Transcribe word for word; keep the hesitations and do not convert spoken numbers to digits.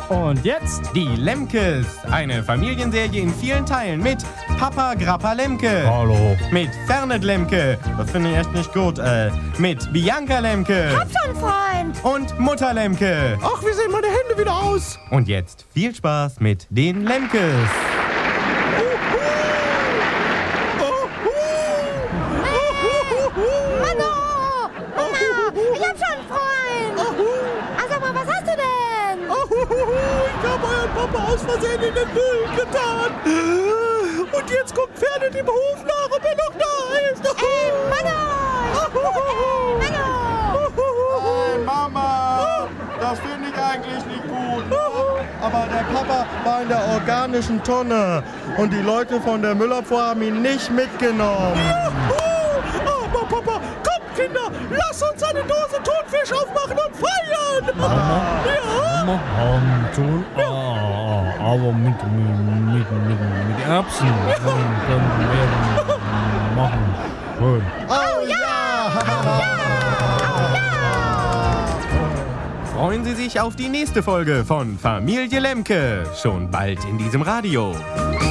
Und jetzt Die Lemkes, eine Familienserie in vielen Teilen mit Papa Grappa Lemke. Hallo. Mit Fernet Lemke, das finde ich echt nicht gut, äh, mit Bianca Lemke. Hab schon, Freund. Und Mutter Lemke. Ach, wie sehen meine Hände wieder aus? Und jetzt viel Spaß mit den Lemkes. Mano! Mama, ich hab schon einen Freund. Ah, sag mal, was hast du denn? Ich habe euren Papa aus Versehen in den Müll getan. Und jetzt kommt Fernet im Hof nach, ob er noch da ist. Ey, Mano! Ey, Mano! Hey Mama, das finde ich eigentlich nicht gut. Aber der Papa war in der organischen Tonne und die Leute von der Müllabfuhr haben ihn nicht mitgenommen. Aber Papa, kommt Kinder, lass uns eine Dose Thunfisch aufmachen und feiern. Mama, Ja? Mama, ähm, Ton, ah, aber mit, mit, mit, mit, mit Erbsen können, können wir machen. Schön. Oh ja! Freuen Sie sich auf die nächste Folge von Familie Lemke. Schon bald in diesem Radio.